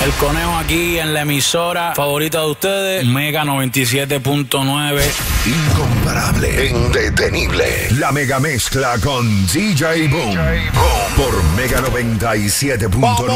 El Conejo aquí en la emisora favorita de ustedes, Mega 97.9. Incomparable, indetenible. La mega mezcla con DJ Boom. Por Mega 97.9.